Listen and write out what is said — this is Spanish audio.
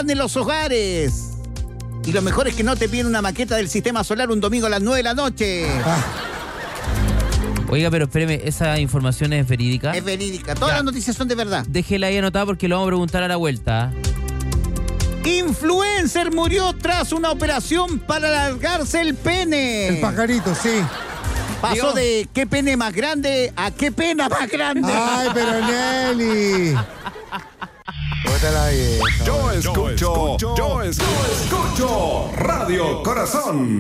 están en los hogares. Y lo mejor es que no te piden una maqueta del sistema solar un domingo a las 9 de la noche. Oiga, pero espéreme, ¿esa información es verídica? Es verídica. Todas las noticias son de verdad. Déjela ahí anotada porque lo vamos a preguntar a la vuelta. Influencer murió tras una operación para alargarse el pene. El pajarito, sí. Pasó de qué pene más grande a qué pena más grande. Ay, pero Nelly. Bótala vieja. Yo escucho Radio Corazón.